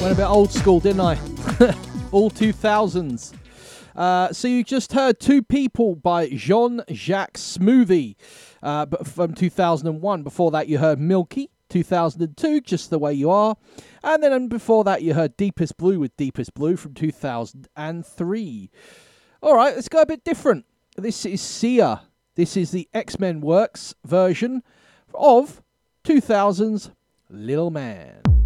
Went a bit old school, didn't I? All 2000s. So you just heard Two People by Jean-Jacques Smoothie, but from 2001. Before that you heard Milky, 2002, Just the Way You Are. And then before that you heard Deepest Blue with Deepest Blue from 2003. Alright, let's go a bit different. This is Sia. This is the X-Men Works version of 2000's Little Man.